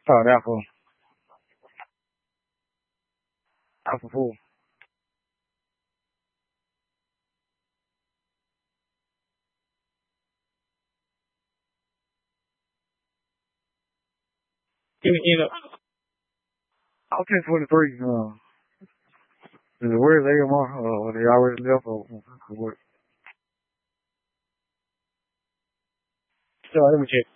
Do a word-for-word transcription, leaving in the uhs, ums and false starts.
Oh, the Apple. Apple Fool. You, you know, I'll take twenty-three. Uh, is it where's A M R? Uh, or they already left or, or what? So let me check.